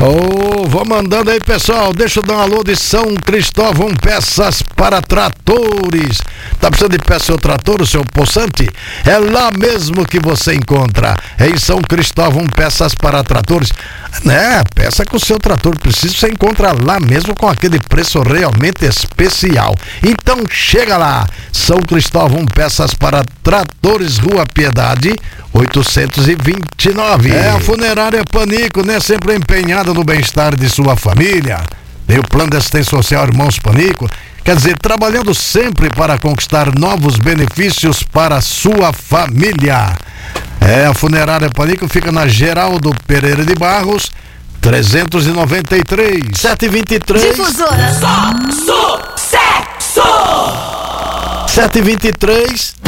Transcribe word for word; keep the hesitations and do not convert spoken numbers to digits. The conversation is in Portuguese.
Oh, vou mandando aí, pessoal. Deixa eu dar um alô de São Cristóvão Peças para Tratores. Tá precisando de peça seu trator, o seu poçante? É lá mesmo que você encontra. É em São Cristóvão Peças para Tratores. Né, peça que o seu trator precisa, você encontra lá mesmo com aquele preço realmente especial. Então chega lá. São Cristóvão Peças para Tratores, Rua Piedade, oitocentos e vinte e nove. É a Funerária Panico, né? Sempre empenhada no bem-estar de sua família. Tem o plano de assistência social Irmãos Panico. Quer dizer, trabalhando sempre para conquistar novos benefícios para a sua família. É, a Funerária Panico fica na Geraldo Pereira de Barros, trezentos e noventa e três, setecentos e vinte e três. Difusora. Só sucesso! setecentos e vinte e três,